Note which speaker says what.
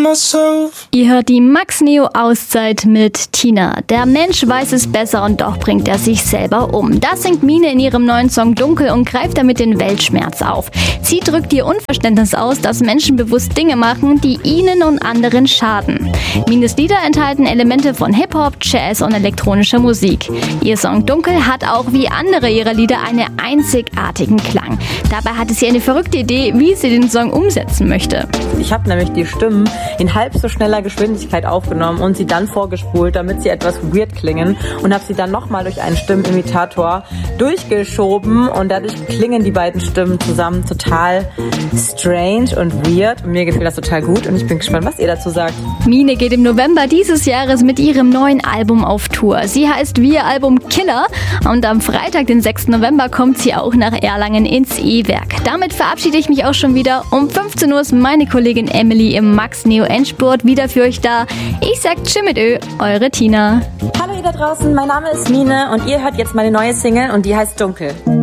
Speaker 1: myself.
Speaker 2: Ihr hört die Max Neo Auszeit mit Tina. Der Mensch weiß es besser und doch bringt er sich selber um. Das singt Mine in ihrem neuen Song Dunkel und greift damit den Weltschmerz auf. Sie drückt ihr Unverständnis aus, dass Menschen bewusst Dinge machen, die ihnen und anderen schaden. Mines Lieder enthalten Elemente von Hip-Hop, Jazz und elektronischer Musik. Ihr Song Dunkel hat auch wie andere ihrer Lieder einen einzigartigen Klang. Dabei hatte sie eine verrückte Idee, wie sie den Song umsetzen möchte.
Speaker 3: Ich habe nämlich die Stimmen in halb so schneller Geschwindigkeit aufgenommen und sie dann vorgespult, damit sie etwas weird klingen, und habe sie dann nochmal durch einen Stimmenimitator durchgeschoben und dadurch klingen die beiden Stimmen zusammen total strange und weird. Und mir gefällt das total gut und ich bin gespannt, was ihr dazu sagt.
Speaker 2: Mine geht im November dieses Jahres mit ihrem neuen Album auf Tour. Sie heißt wie ihr Album Killer und am Freitag, den 6. November, kommt sie auch nach Erlangen ins E-Werk. Damit verabschiede ich mich auch schon wieder. Um 15 Uhr ist meine Kollegin Emily im Max Neo Endspurt wieder für euch da. Ich sag Tschüss mit Ö, eure Tina.
Speaker 3: Hallo ihr da draußen, mein Name ist Mine und ihr hört jetzt meine neue Single und die heißt Dunkel.